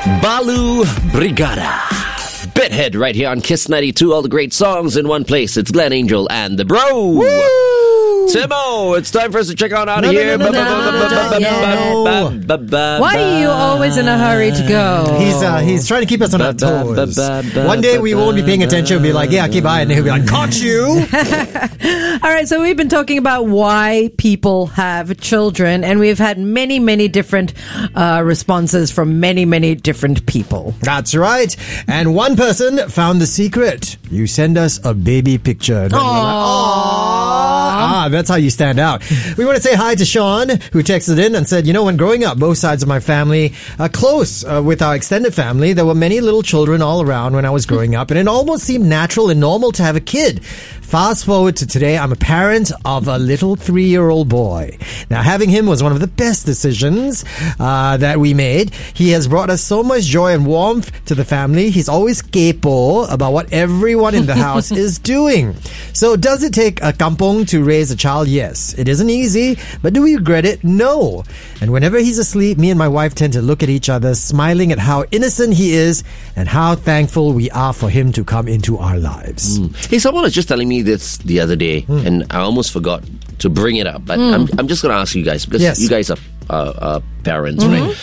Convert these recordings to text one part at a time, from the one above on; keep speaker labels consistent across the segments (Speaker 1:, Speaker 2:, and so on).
Speaker 1: Balu Brigada. Bithead right here on Kiss 92. All the great songs in one place. It's Glenn Angel and the Bro.
Speaker 2: Woo!
Speaker 1: Timo, it's time for us to check out here.
Speaker 2: Why
Speaker 3: are you always in a hurry to go?
Speaker 2: He's trying to keep us on our toes. One day we won't be paying attention. We'll be like, yeah, keep bye. And he'll be like, caught you.
Speaker 3: All right, so we've been talking about why people have children, and we've had many, many different responses from many, many different people.
Speaker 2: That's right. And one person found the secret. You send us a baby picture. That's how you stand out. We want to say hi to Sean, who texted in and said, when growing up, both sides of my family are close with our extended family. There were many little children all around when I was growing up, and it almost seemed natural and normal to have a kid. Fast forward to today, I'm a parent of a little 3-year-old boy. Now, having him was one of the best decisions that we made. He has brought us so much joy and warmth to the family. He's always kepo about what everyone in the house is doing. So, does it take a kampong to raise a child? Yes. It isn't easy, but do we regret it? No. And whenever he's asleep, me and my wife tend to look at each other, smiling at how innocent he is and how thankful we are for him to come into our lives.
Speaker 1: Hey, someone was just telling me this the other day, and I almost forgot to bring it up, but I'm just going to ask you guys, because you guys are parents, right?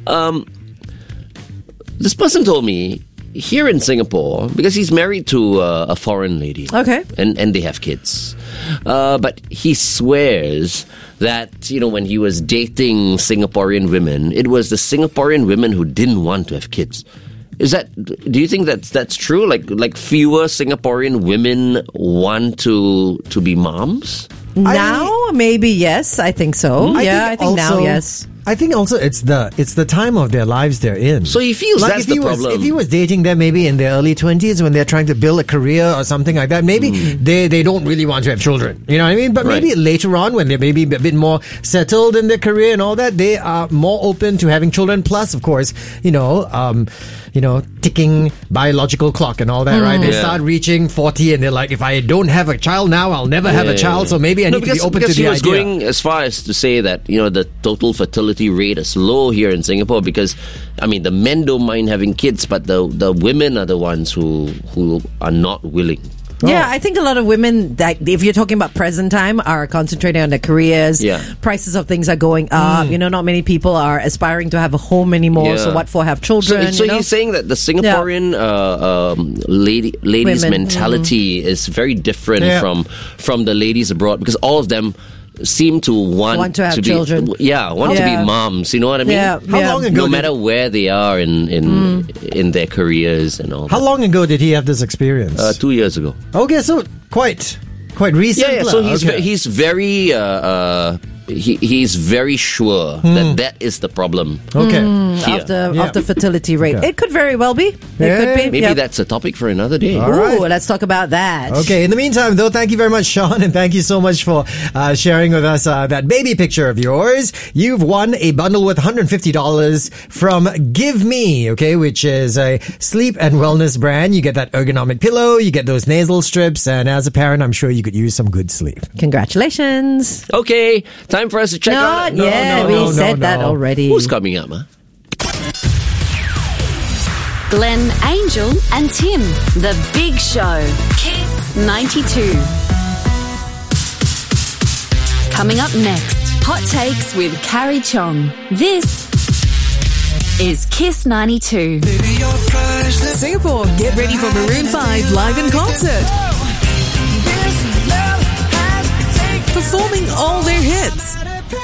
Speaker 1: This person told me, here in Singapore, because he's married to a foreign lady.
Speaker 3: Okay.
Speaker 1: And they have kids. But he swears that, when he was dating Singaporean women, it was the Singaporean women who didn't want to have kids. Do you think that's true? Like fewer Singaporean women want to be moms?
Speaker 3: Now, maybe yes. I think so. I think now, yes.
Speaker 2: I think also it's the time of their lives they're in.
Speaker 1: So he feels that's the problem.
Speaker 2: If he was dating them maybe in their early 20s when they're trying to build a career or something like that, maybe they don't really want to have children. You know what I mean? But maybe later on when they're maybe a bit more settled in their career and all that, they are more open to having children. Plus, of course, ticking biological clock and all that, right? They start reaching 40 and they're like, if I don't have a child now, I'll never have a child. So maybe I need to be open to the idea.
Speaker 1: Because he was going as far as to say that, the total fertility rate is low here in Singapore because, the men don't mind having kids, but the women are the ones who are not willing.
Speaker 3: Yeah, I think a lot of women, that if you're talking about present time, are concentrating on their careers. Yeah. Prices of things are going up. Not many people are aspiring to have a home anymore. Yeah. So what for have children?
Speaker 1: So he's saying that the Singaporean ladies' mentality is very different from the ladies abroad, because all of them seem to want
Speaker 3: to have children.
Speaker 1: To be moms. You know what I mean?
Speaker 3: Yeah.
Speaker 2: How long ago?
Speaker 1: No matter where they are in their careers and all.
Speaker 2: How long ago did he have this experience?
Speaker 1: 2 years ago.
Speaker 2: Okay, so quite recent.
Speaker 1: Yeah. So he's very. He's very sure that is the problem.
Speaker 2: Okay.
Speaker 3: Of the fertility rate. Okay. It could very well be. It could be.
Speaker 1: Maybe that's a topic for another day.
Speaker 2: All right.
Speaker 3: Let's talk about that.
Speaker 2: Okay. In the meantime, though, thank you very much, Sean, and thank you so much for sharing with us that baby picture of yours. You've won a bundle worth $150 from Give Me, okay, which is a sleep and wellness brand. You get that ergonomic pillow, you get those nasal strips, and as a parent, I'm sure you could use some good sleep.
Speaker 3: Congratulations.
Speaker 1: Okay. Time for us to check out.
Speaker 3: We said that already.
Speaker 1: Who's coming up, huh?
Speaker 4: Glenn Angel and Tim, The Big Show. Kiss 92. Coming up next, Hot Takes with Carrie Chong. This is Kiss 92.
Speaker 5: Singapore, get ready for Maroon 5 live in concert. Performing all their hits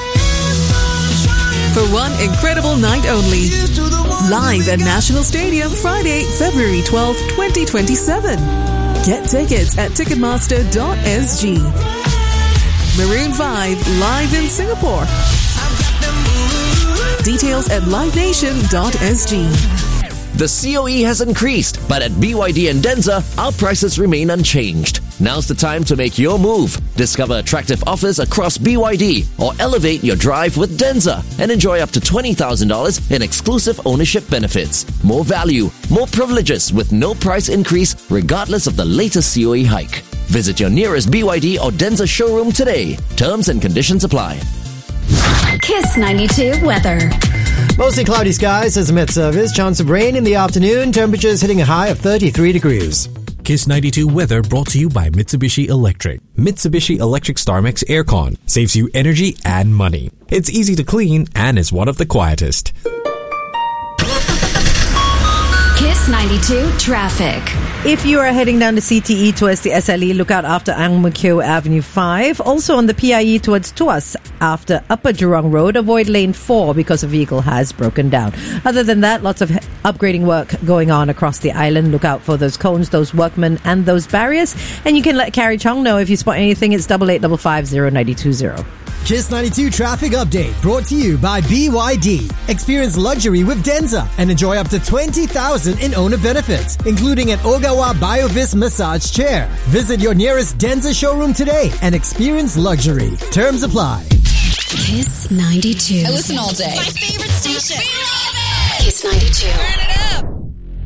Speaker 5: for one incredible night only. Live at National Stadium, Friday, February 12th, 2027. Get tickets at ticketmaster.sg. Maroon 5 live in Singapore. Details at livenation.sg.
Speaker 6: The COE has increased, but at BYD and Denza, our prices remain unchanged. Now's the time to make your move. Discover attractive offers across BYD or elevate your drive with Denza and enjoy up to $20,000 in exclusive ownership benefits. More value, more privileges with no price increase regardless of the latest COE hike. Visit your nearest BYD or Denza showroom today. Terms and conditions apply.
Speaker 4: Kiss 92 weather.
Speaker 2: Mostly cloudy skies as a Met Service. Chance of rain in the afternoon. Temperatures hitting a high of 33 degrees.
Speaker 7: Kiss 92 weather brought to you by Mitsubishi Electric. Mitsubishi Electric StarMax Aircon saves you energy and money. It's easy to clean and is one of the quietest.
Speaker 4: Kiss 92 traffic.
Speaker 3: If you are heading down to CTE towards the SLE, look out after Ang Mo Kio Avenue 5. Also on the PIE towards Tuas after Upper Jurong Road, avoid lane 4 because a vehicle has broken down. Other than that, lots of upgrading work going on across the island. Look out for those cones, those workmen and those barriers. And you can let Carrie Chong know if you spot anything. It's 88550920.
Speaker 2: Kiss 92 traffic update brought to you by BYD. Experience luxury with Denza and enjoy up to 20,000 in owner benefits, including an Ogawa BioVis massage chair. Visit your nearest Denza showroom today and experience luxury. Terms apply.
Speaker 4: Kiss 92.
Speaker 8: I listen all day. My favorite station. We love it.
Speaker 4: Kiss 92.
Speaker 8: Turn it up.